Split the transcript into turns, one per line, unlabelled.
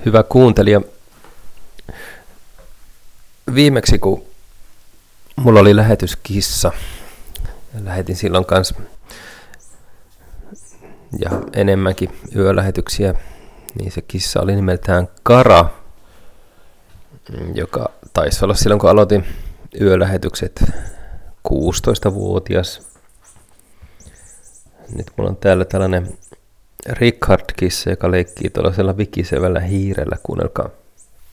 Hyvä kuuntelija, viimeksi kun mulla oli lähetyskissa, lähetin silloin kanssa ja enemmänkin yölähetyksiä, niin se kissa oli nimeltään Kara, joka taisi olla silloin kun aloitin yölähetykset 16-vuotias. Nyt mulla on täällä tällainen Richard-kissa, joka leikkii tuollaisella vikisevällä hiirellä, kuunnelkaa.